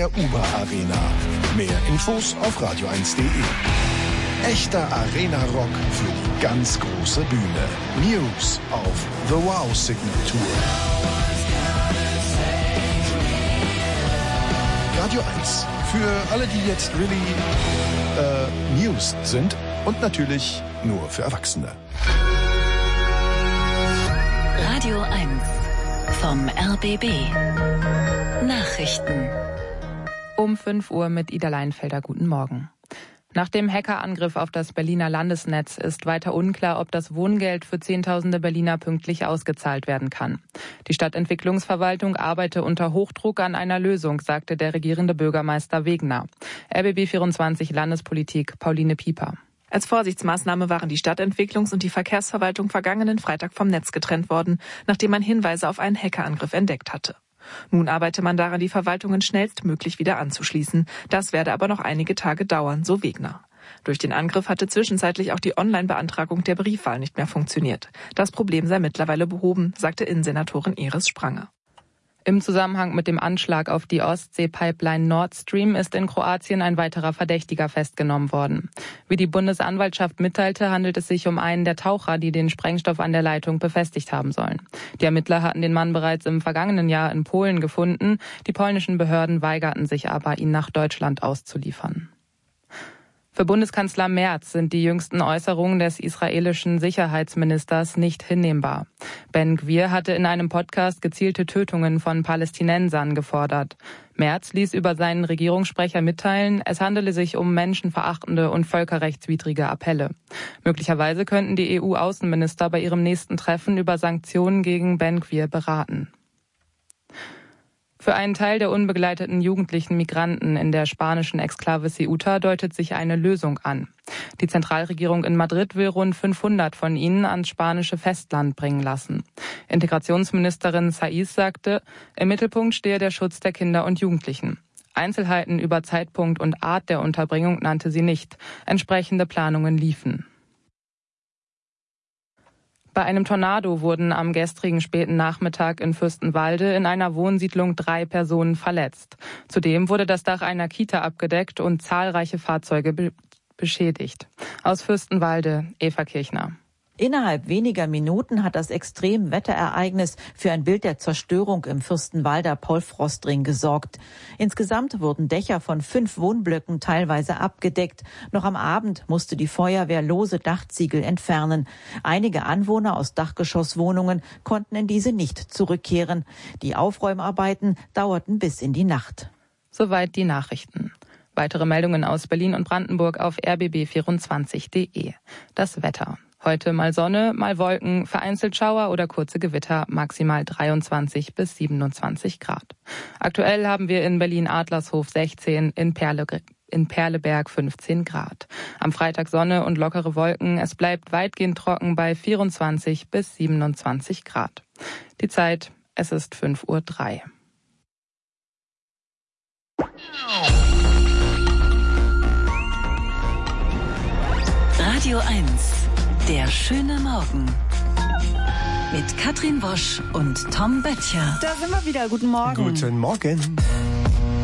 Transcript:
der Uber Arena. Mehr Infos auf radio1.de. Echter Arena-Rock für die ganz große Bühne. News auf The Wow Signal Tour. Radio 1. Für alle, die jetzt really News sind. Und natürlich nur für Erwachsene. Radio 1 vom RBB. Nachrichten. Um 5 Uhr mit Ida Leinfelder. Guten Morgen. Nach dem Hackerangriff auf das Berliner Landesnetz ist weiter unklar, ob das Wohngeld für Zehntausende Berliner pünktlich ausgezahlt werden kann. Die Stadtentwicklungsverwaltung arbeite unter Hochdruck an einer Lösung, sagte der regierende Bürgermeister Wegner. RBB24 Landespolitik Pauline Pieper. Als Vorsichtsmaßnahme waren die Stadtentwicklungs- und die Verkehrsverwaltung vergangenen Freitag vom Netz getrennt worden, nachdem man Hinweise auf einen Hackerangriff entdeckt hatte. Nun arbeite man daran, die Verwaltungen schnellstmöglich wieder anzuschließen. Das werde aber noch einige Tage dauern, so Wegner. Durch den Angriff hatte zwischenzeitlich auch die Online-Beantragung der Briefwahl nicht mehr funktioniert. Das Problem sei mittlerweile behoben, sagte Innensenatorin Iris Spranger. Im Zusammenhang mit dem Anschlag auf die Ostsee-Pipeline Nord Stream ist in Kroatien ein weiterer Verdächtiger festgenommen worden. Wie die Bundesanwaltschaft mitteilte, handelt es sich um einen der Taucher, die den Sprengstoff an der Leitung befestigt haben sollen. Die Ermittler hatten den Mann bereits im vergangenen Jahr in Polen gefunden. Die polnischen Behörden weigerten sich aber, ihn nach Deutschland auszuliefern. Für Bundeskanzler Merz sind die jüngsten Äußerungen des israelischen Sicherheitsministers nicht hinnehmbar. Ben Gvir hatte in einem Podcast gezielte Tötungen von Palästinensern gefordert. Merz ließ über seinen Regierungssprecher mitteilen, es handele sich um menschenverachtende und völkerrechtswidrige Appelle. Möglicherweise könnten die EU-Außenminister bei ihrem nächsten Treffen über Sanktionen gegen Ben Gvir beraten. Für einen Teil der unbegleiteten jugendlichen Migranten in der spanischen Exklave Ceuta deutet sich eine Lösung an. Die Zentralregierung in Madrid will rund 500 von ihnen ans spanische Festland bringen lassen. Integrationsministerin Saiz sagte, im Mittelpunkt stehe der Schutz der Kinder und Jugendlichen. Einzelheiten über Zeitpunkt und Art der Unterbringung nannte sie nicht. Entsprechende Planungen liefen. Bei einem Tornado wurden am gestrigen späten Nachmittag in Fürstenwalde in einer Wohnsiedlung 3 Personen verletzt. Zudem wurde das Dach einer Kita abgedeckt und zahlreiche Fahrzeuge beschädigt. Aus Fürstenwalde, Eva Kirchner. Innerhalb weniger Minuten hat das Extremwetterereignis für ein Bild der Zerstörung im Fürstenwalder Paul-Frost-Ring gesorgt. Insgesamt wurden Dächer von 5 Wohnblöcken teilweise abgedeckt. Noch am Abend musste die Feuerwehr lose Dachziegel entfernen. Einige Anwohner aus Dachgeschosswohnungen konnten in diese nicht zurückkehren. Die Aufräumarbeiten dauerten bis in die Nacht. Soweit die Nachrichten. Weitere Meldungen aus Berlin und Brandenburg auf rbb24.de. Das Wetter. Heute mal Sonne, mal Wolken, vereinzelt Schauer oder kurze Gewitter, maximal 23 bis 27 Grad. Aktuell haben wir in Berlin-Adlershof 16, in Perleberg 15 Grad. Am Freitag Sonne und lockere Wolken. Es bleibt weitgehend trocken bei 24 bis 27 Grad. Die Zeit, es ist 5:03 Uhr. Radio 1, der schöne Morgen. Mit Katrin Wosch und Tom Böttcher. Da sind wir wieder. Guten Morgen. Guten Morgen.